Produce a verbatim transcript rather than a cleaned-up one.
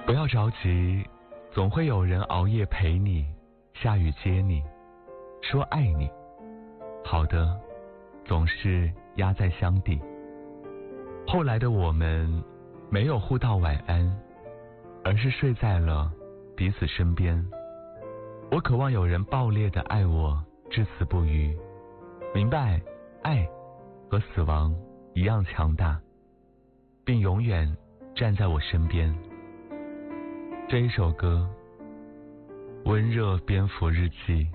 不要着急，总会有人熬夜陪你，下雨接你，说爱你。好的总是压在箱底。后来的我们没有互道晚安，而是睡在了彼此身边。我渴望有人爆裂的爱我至死不渝，明白爱和死亡一样强大，并永远站在我身边。这一首歌《温热蝙蝠日记》。